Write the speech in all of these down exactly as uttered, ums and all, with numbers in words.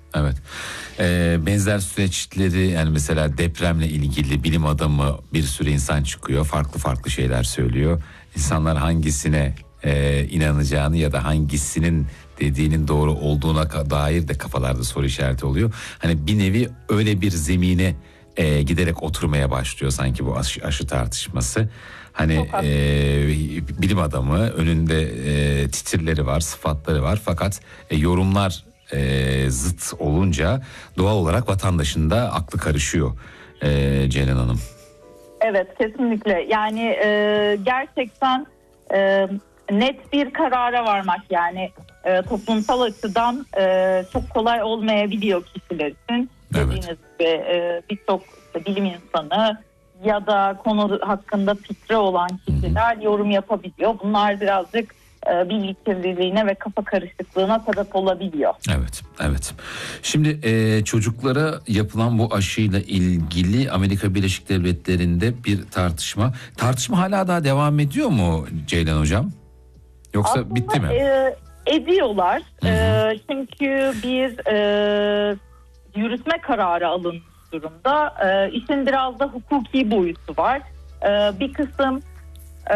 Evet. Ee, benzer süreçleri, yani mesela depremle ilgili bilim adamı bir sürü insan çıkıyor, farklı farklı şeyler söylüyor. İnsanlar hangisine e, inanacağını ya da hangisinin dediğinin doğru olduğuna dair de kafalarda soru işareti oluyor. Hani bir nevi öyle bir zemine e, giderek oturmaya başlıyor sanki bu aşı, aşı tartışması. Hani e, bilim adamı önünde e, titirleri var, sıfatları var, fakat e, yorumlar e, zıt olunca doğal olarak vatandaşın da aklı karışıyor e, Ceylan Hanım. Evet, kesinlikle. Yani e, gerçekten e, net bir karara varmak, yani e, toplumsal açıdan e, çok kolay olmayabiliyor kişiler için. Evet. Dediğiniz gibi e, birçok işte bilim insanı ya da konu hakkında fikri olan kişiler Hı-hı. yorum yapabiliyor. Bunlar birazcık e, bilgi kirliliğine ve kafa karışıklığına sebep olabiliyor. Evet, evet. Şimdi e, çocuklara yapılan bu aşıyla ilgili Amerika Birleşik Devletleri'nde bir tartışma. Tartışma hala daha devam ediyor mu Ceylan Hocam? Yoksa Aslında, bitti mi? E, ediyorlar. E, çünkü bir e, yürütme kararı alınmış durumda. E, işin biraz da hukuki boyutu var. E, bir kısım e,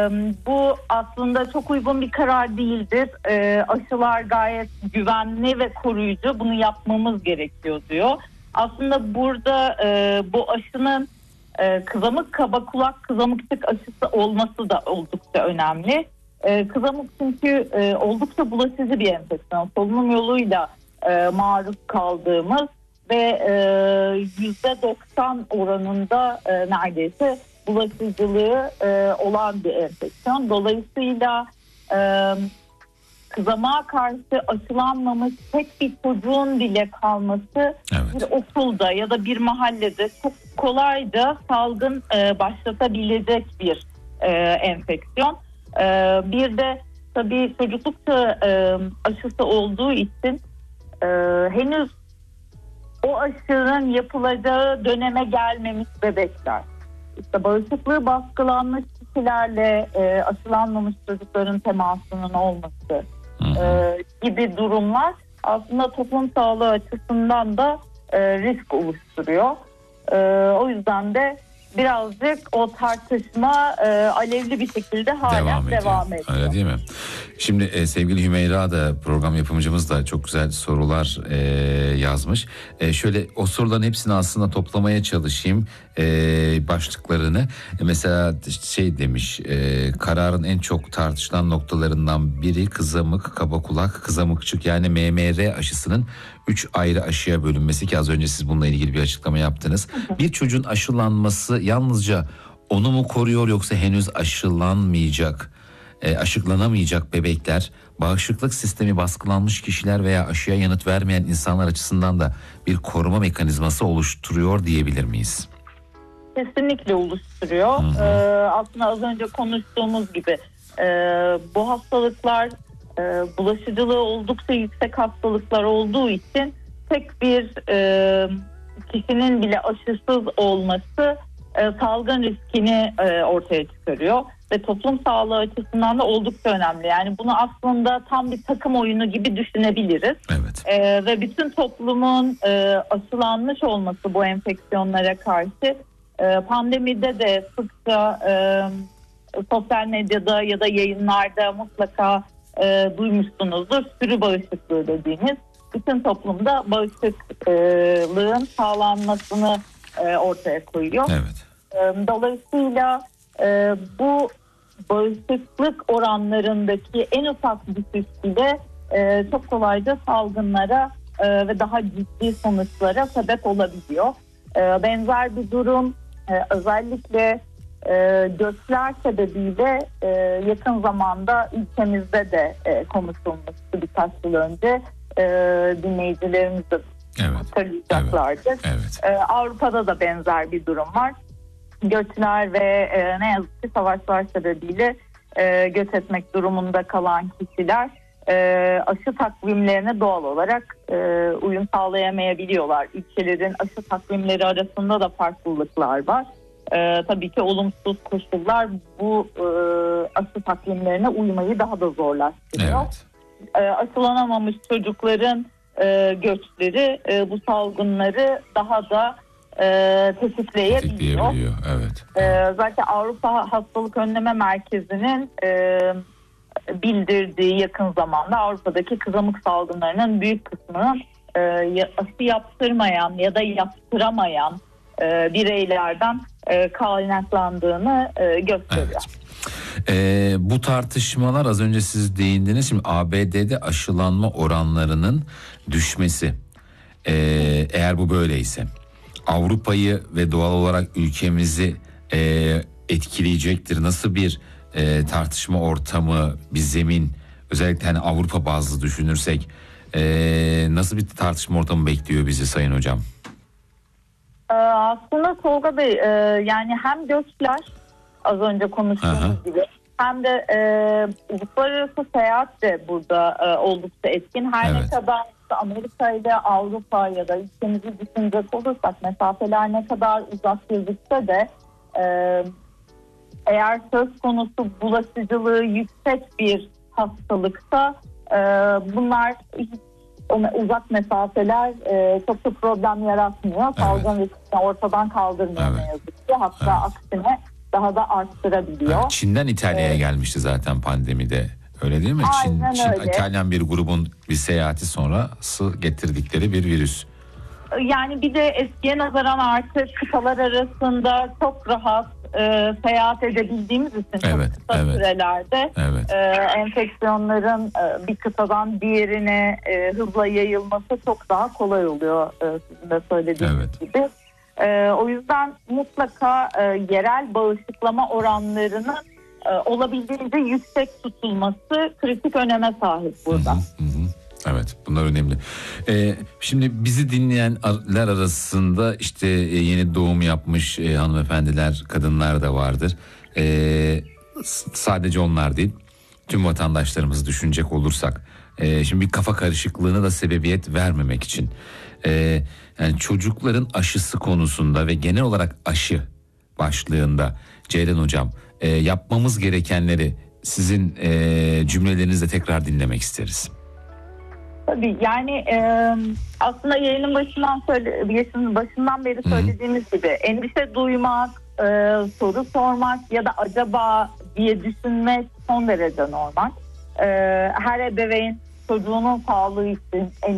bu aslında çok uygun bir karar değildir. E, aşılar gayet güvenli ve koruyucu. Bunu yapmamız gerekiyor diyor. Aslında burada e, bu aşının e, kızamık kaba kulak kızamıkçık aşısı olması da oldukça önemli. E, kızamık çünkü e, oldukça bulaşıcı bir enfeksiyon. Solunum yoluyla e, maruz kaldığımız ve yüzde doksan oranında e, neredeyse bulaşıcılığı e, olan bir enfeksiyon. Dolayısıyla e, kızamığa karşı aşılanmamış tek bir çocuğun bile kalması evet. bir okulda ya da bir mahallede çok kolayca salgın e, başlatabilecek bir e, enfeksiyon. E, bir de tabii çocuklukça e, aşısı olduğu için e, henüz o aşının yapılacağı döneme gelmemiş bebekler, İşte bağışıklığı baskılanmış kişilerle e, aşılanmamış çocukların temasının olması e, gibi durumlar aslında toplum sağlığı açısından da e, risk oluşturuyor. E, o yüzden de birazcık o tartışma e, alevli bir şekilde hala devam ediyor. Devam ediyor. Öyle değil mi? Şimdi e, sevgili Hümeyra da, program yapımcımız da çok güzel sorular e, yazmış. E, şöyle o soruların hepsini aslında toplamaya çalışayım e, başlıklarını. E, mesela şey demiş, e, kararın en çok tartışılan noktalarından biri kızamık, kaba kulak, kızamıkçık yani M M R aşısının üç ayrı aşıya bölünmesi, ki az önce siz bununla ilgili bir açıklama yaptınız. Bir çocuğun aşılanması yalnızca onu mu koruyor, yoksa henüz aşılanmayacak, e, aşılanamayacak bebekler, bağışıklık sistemi baskılanmış kişiler veya aşıya yanıt vermeyen insanlar açısından da bir koruma mekanizması oluşturuyor diyebilir miyiz? Kesinlikle oluşturuyor. Ee, aslında az önce konuştuğumuz gibi e, bu hastalıklar e, bulaşıcılığı oldukça yüksek hastalıklar olduğu için tek bir e, kişinin bile aşısız olması e, salgın riskini e, ortaya çıkarıyor ve toplum sağlığı açısından da oldukça önemli. Yani bunu aslında tam bir takım oyunu gibi düşünebiliriz. Evet. E, ve bütün toplumun e, aşılanmış olması bu enfeksiyonlara karşı, e, pandemide de sıkça e, sosyal medyada ya da yayınlarda mutlaka e, duymuşsunuzdur. Sürü bağışıklığı dediğimiz, bütün toplumda bağışıklığın sağlanmasını e, ortaya koyuyor. Evet. E, dolayısıyla e, bu bağışıklık oranlarındaki en ufak düşüş bile e, çok kolayca salgınlara e, ve daha ciddi sonuçlara sebep olabiliyor. E, benzer bir durum e, özellikle e, göçler sebebiyle e, yakın zamanda ülkemizde de e, konuşulmuştu birkaç yıl önce. E, dinleyicilerimiz de hatırlayacaklardır. Evet, evet. E, Avrupa'da da benzer bir durum var. Göçler ve e, ne yazık ki savaşlar sebebiyle e, göç etmek durumunda kalan kişiler e, aşı takvimlerine doğal olarak e, uyum sağlayamayabiliyorlar. Ülkelerin aşı takvimleri arasında da farklılıklar var. E, tabii ki olumsuz koşullar bu e, aşı takvimlerine uymayı daha da zorlaştırıyor. Evet. E, aşılanamamış çocukların e, göçleri e, bu salgınları daha da e, tetikleyebiliyor. Tetikleyebiliyor, evet. E, zaten Avrupa Hastalık Önleme Merkezi'nin e, bildirdiği yakın zamanda Avrupa'daki kızamık salgınlarının büyük kısmının e, aşı yaptırmayan ya da yaptıramayan e, bireylerden e, kaynaklandığını e, gösteriyor. Evet. Ee, bu tartışmalar az önce siz değindiniz. Şimdi A B D'de aşılanma oranlarının düşmesi, ee, eğer bu böyleyse Avrupa'yı ve doğal olarak ülkemizi e, etkileyecektir. Nasıl bir e, tartışma ortamı, bir zemin, özellikle hani Avrupa bazlı düşünürsek e, nasıl bir tartışma ortamı bekliyor bizi Sayın Hocam? Ee, aslında Tolga Bey, e, yani hem göçler az önce konuştuğumuz Aha. gibi hem de e, uluslararası seyahat de burada e, oldukça etkin. Her Evet. ne kadar Amerika ile Avrupa ya da ülkemizi düşünecek olursak mesafeler ne kadar uzak gözükse de e, eğer söz konusu bulaşıcılığı yüksek bir hastalıksa e, bunlar hiç, uzak mesafeler e, çok da problem yaratmıyor. Evet. Salgın riskini ortadan kaldırmıyor evet. ne yazık ki. Hatta evet. aksine daha da arttırabiliyor. Evet, Çin'den İtalya'ya evet. gelmişti zaten pandemide. Öyle değil mi? Aynen Çin, öyle. Çin, İtalyan bir grubun bir seyahati sonrası getirdikleri bir virüs. Yani bir de eskiye nazaran artık kıtalar arasında çok rahat e, seyahat edebildiğimiz için evet, çok kısa evet. sürelerde evet. e, enfeksiyonların e, bir kıtadan diğerine e, hızla yayılması çok daha kolay oluyor e, sizin de söylediğiniz evet. gibi. E, o yüzden mutlaka e, yerel bağışıklama oranlarının e, olabildiğince yüksek tutulması kritik öneme sahip burada. Hı hı, hı. Evet, bunlar önemli. Ee, şimdi bizi dinleyenler arasında işte e, yeni doğum yapmış e, hanımefendiler, kadınlar da vardır. Ee, sadece onlar değil, tüm vatandaşlarımızı düşünecek olursak, e, şimdi bir kafa karışıklığına da sebebiyet vermemek için, e, yani çocukların aşısı konusunda ve genel olarak aşı başlığında Ceylan Hocam e, yapmamız gerekenleri sizin e, cümlelerinizle tekrar dinlemek isteriz. Tabii yani e, aslında yayının başından söyle, yayının başından beri söylediğimiz Hı-hı. gibi endişe duymak, e, soru sormak ya da acaba diye düşünmek son derece normal. E, her ebeveyn çocuğunun sağlığı için